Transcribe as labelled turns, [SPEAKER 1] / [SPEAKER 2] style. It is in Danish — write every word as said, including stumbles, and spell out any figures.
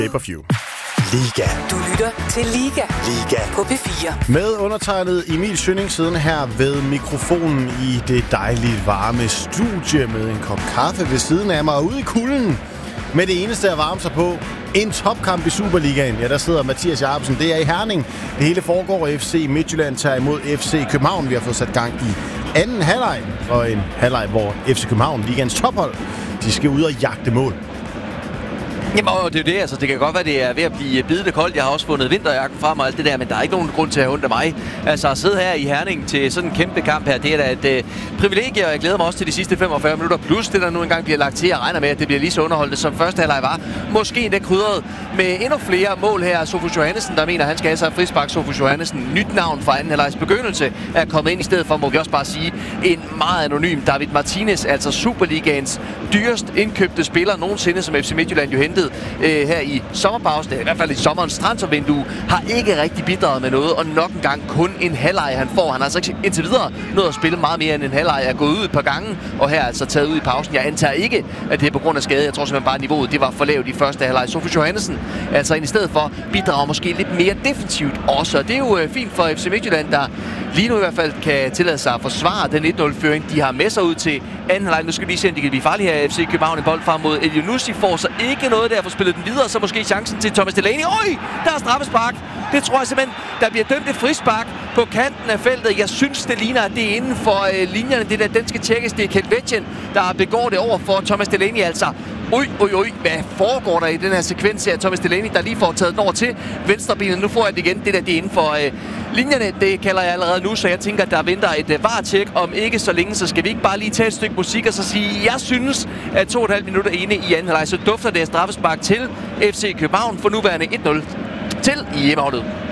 [SPEAKER 1] Pay-per-view.
[SPEAKER 2] Liga.
[SPEAKER 3] Du lytter til Liga.
[SPEAKER 2] Liga.
[SPEAKER 3] På P fire.
[SPEAKER 1] Med undertegnet Emil Schønning siden her ved mikrofonen i det dejligt varme studie med en kop kaffe ved siden af mig og ude i kulden med det eneste at varme sig på. En topkamp i Superligaen. Ja, der sidder Mathias Jacobsen. Det er i Herning. Det hele foregår. F C Midtjylland tager imod F C København. Vi har fået sat gang i anden halvleg. Og en halvleg, hvor F C København, ligaens tophold, de skal ud og jagte mål.
[SPEAKER 4] Jamen, det er jo det. Altså, det kan godt være, det er ved at blive bidende koldt. Jeg har også fundet vinterjakken frem og alt det der, men der er ikke nogen grund til at have ondt af mig. Altså, at sidde her i Herning til sådan en kæmpe kamp her, det er da et uh, privilegie, og jeg glæder mig også til de sidste femogfyrre minutter. Plus det, der nu engang bliver lagt til. Jeg regner med, at det bliver lige så underholdende, som første halvleg var. Måske endda krydret med endnu flere mål her. Sofus Johannesen, der mener, at han skal have sig frispark. Sofus Johannesen, nyt navn fra anden halvlegs begyndelse, er kommet ind i stedet for, må vi også bare sige, en meget anonym David Martinez, altså Superligaens dyrest indkøbte spiller nogensinde, som F C Midtjylland jo hentede øh, her i sommerpausen, i hvert fald i sommerens transfervindue, har ikke rigtig bidraget med noget, og nok en gang kun en halvleg han får. Han har altså ikke indtil videre nået at spille meget mere end en halvleg, er gået ud et par gange, og her er altså taget ud i pausen. Jeg antager ikke, at det er på grund af skade. Jeg tror simpelthen bare, at niveauet det var for lavt i første halvleg. Sofus Johannesen, altså i stedet for, bidrager måske lidt mere defensivt også. Det er jo øh, fint for F C Midtjylland, der lige nu i hvert fald kan tillade sig at forsvare den et nul-føring, de har med sig ud til anden halvleg. Nu skal vi lige se, om de kan blive farlige her. F C København en bold frem mod Elyounoussi, får så ikke noget der for spillet den videre, så måske chancen til Thomas Delaney. Oj, der er straffespark. Det tror jeg simpelthen, der bliver dømt et frispark på kanten af feltet. Jeg synes, det ligner, at det er inden for øh, linjerne. Det der, den skal tjekkes. Det er Kent Vetjen, der begår det over for Thomas Delaney. Altså, oj, oj, oj, hvad foregår der i den her sekvens her? Thomas Delaney, der lige får taget den over til venstrebenet. Nu får jeg det igen. Det der, det er inden for øh, linjerne. Det kalder jeg allerede nu, så jeg tænker, at der venter et øh, varetjek. Om ikke så længe, så skal vi ikke bare lige tage et stykke musik og så sige, jeg synes, at to og et halvt minutter inde i anden halvleg, så dufter det af straffespark til F C København for nuværende et nul til hjemmeholdet.